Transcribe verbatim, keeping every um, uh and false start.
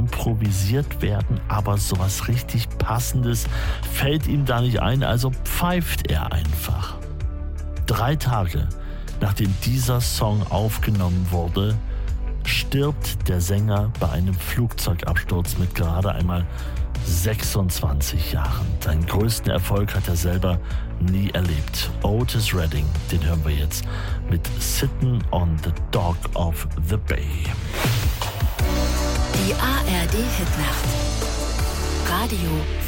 improvisiert werden, aber sowas richtig Passendes fällt ihm da nicht ein, also pfeift er einfach. Drei Tage nachdem dieser Song aufgenommen wurde, stirbt der Sänger bei einem Flugzeugabsturz mit gerade einmal sechsundzwanzig Jahren. Seinen größten Erfolg hat er selber nie erlebt. Otis Redding, den hören wir jetzt mit Sittin' on the Dock of the Bay. Die A R D Hitnacht. Radio